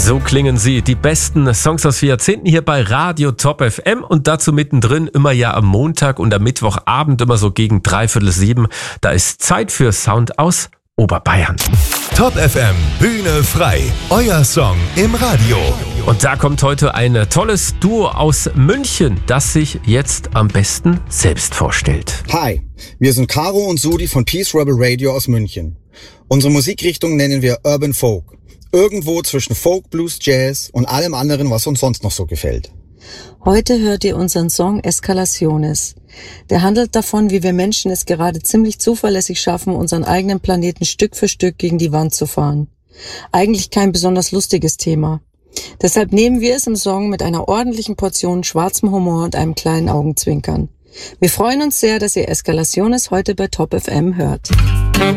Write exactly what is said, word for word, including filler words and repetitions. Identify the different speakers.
Speaker 1: So klingen sie, die besten Songs aus vier Jahrzehnten hier bei Radio Top F M und dazu mittendrin immer ja am Montag und am Mittwochabend immer so gegen dreiviertel sieben. Da ist Zeit für Sound aus Oberbayern.
Speaker 2: Top F M, Bühne frei, euer Song im Radio.
Speaker 1: Und da kommt heute ein tolles Duo aus München, das sich jetzt am besten selbst vorstellt.
Speaker 3: Hi, wir sind Caro und Sudi von Peace Rebel Radio aus München. Unsere Musikrichtung nennen wir Urban Folk. Irgendwo zwischen Folk, Blues, Jazz und allem anderen, was uns sonst noch so gefällt.
Speaker 4: Heute hört ihr unseren Song Escalaciones. Der handelt davon, wie wir Menschen es gerade ziemlich zuverlässig schaffen, unseren eigenen Planeten Stück für Stück gegen die Wand zu fahren. Eigentlich kein besonders lustiges Thema. Deshalb nehmen wir es im Song mit einer ordentlichen Portion schwarzem Humor und einem kleinen Augenzwinkern. Wir freuen uns sehr, dass ihr Escalaciones heute bei Top F M hört.